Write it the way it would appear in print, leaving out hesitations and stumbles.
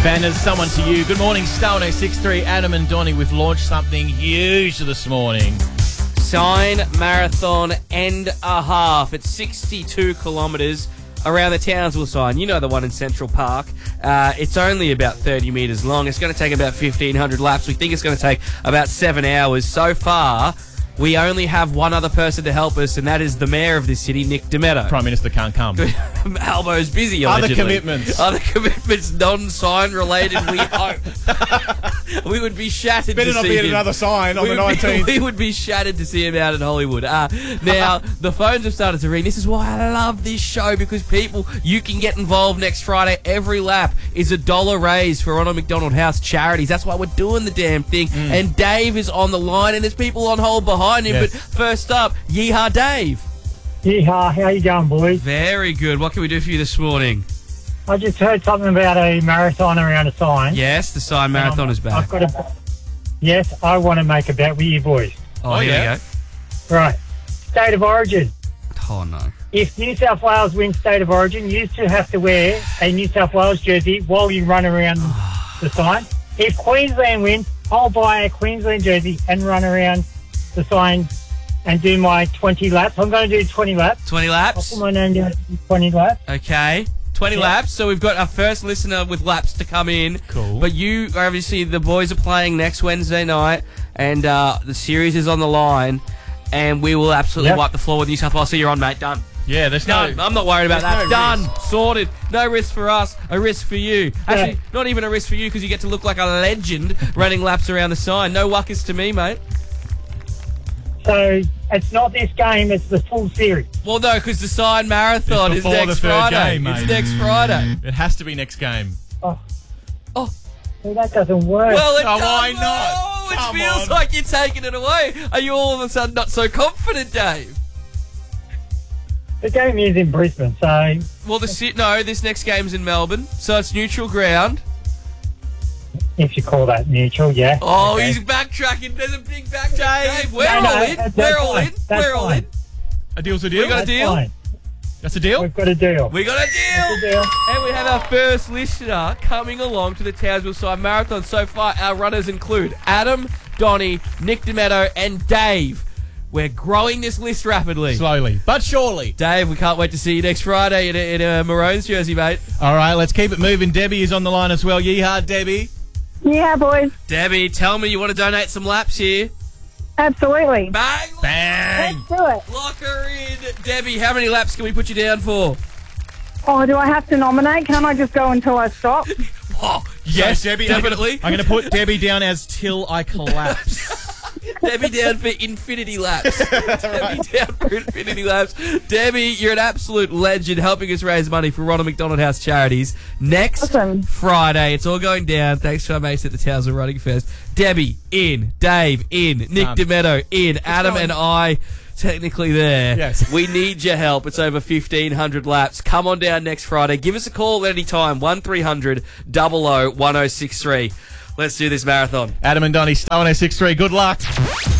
Banners, someone to you. Good morning, Star 1063. Adam and Donnie, we've launched something huge this morning. Sign Marathon and a half. It's 62 kilometres around the Townsville sign. You know, the one in Central Park. It's only about 30 metres long. It's going to take about 1,500 laps. We think it's going to take about 7 hours. So far, we only have one other person to help us, and that is the mayor of this city, Nick Demetto. Prime Minister can't come. Albo's busy, allegedly. Other commitments, non-sign related, we hope. We would be shattered to see him. Better not be at another sign on the 19th. We would be shattered to see him out in Hollywood. Now, the phones have started to ring. This is why I love this show, because people, you can get involved next Friday. Every lap is $1 raised for Ronald McDonald House Charities. That's why we're doing the damn thing. And Dave is on the line, and there's people on hold behind him. Yes. But first up, Yeehaw Dave. Yeehaw, how you going, boys? Very good. What can we do for you this morning? I just heard something about a marathon around a sign. Yes, the sign marathon is back. Yes, I want to make a bet with you boys. Oh, here we go. Right. State of origin. Oh, no. If New South Wales wins State of Origin, you still have to wear a New South Wales jersey while you run around the sign. If Queensland wins, I'll buy a Queensland jersey and run around the sign and do my 20 laps. I'm going to do 20 laps. 20 I'll laps? put my name down to 20 laps. Okay. 20 laps. So we've got our first listener with laps to come in. Cool. But you, obviously, the boys are playing next Wednesday night, and the series is on the line, and we will absolutely wipe the floor with New South Wales. So you're on, mate. Done. Yeah, there's Done. no... I'm not worried about that. no Done. risk. Sorted. No risk for us. A risk for you. Actually, not even a risk for you, because you get to look like a legend running laps around the sign. No wuckers to me, mate. So it's not this game, it's the full series. Well, no, because the sign marathon It's is before next the third Friday. game, mate. It's next Friday. It has to be next game. Oh, Oh. well, that doesn't work. Well, it Oh, does. why not? Oh, it Come feels on. like you're taking it away. Are you all of a sudden not so confident, Dave? The game is in Brisbane, so Well, this next game's in Melbourne, so it's neutral ground. if you call that neutral, yeah. Oh, Okay. he's backtracking. There's a big back, Dave. We're No, all no, in. that's We're all fine. in. That's We're all fine. in. A deal's a deal? We got a That's deal? fine. That's a deal? We've got a deal. We got a That's a deal. deal. And we have our first listener coming along to the Townsville Side Marathon. So far, our runners include Adam, Donnie, Nick Demetto, and Dave. We're growing this list rapidly. Slowly, but surely. Dave, we can't wait to see you next Friday in a Maroons jersey, mate. All right, let's keep it moving. Debbie is on the line as well. Yeehaw, Debbie. Yeah, boys. Debbie, tell me you want to donate some laps here. Absolutely. Bang! Bang! Let's do it. Lock her in. Debbie, how many laps can we put you down for? Oh, do I have to nominate? Can't I just go until I stop? Oh, Yes, Debbie. definitely. I'm going to put Debbie down as till I collapse. Debbie down for infinity laps. Debbie down for infinity laps. Debbie, you're an absolute legend helping us raise money for Ronald McDonald House Charities. Next Awesome. Friday, it's all going down. Thanks to our mates at the Townsville Running Fest. Debbie, in. Dave, in. Nick Demetto, in. Adam and I, technically there. Yes. We need your help. It's over 1,500 laps. Come on down next Friday. Give us a call at any time. 1300 00 1063. Let's do this marathon. Adam and Donnie, Star 1063. Good luck.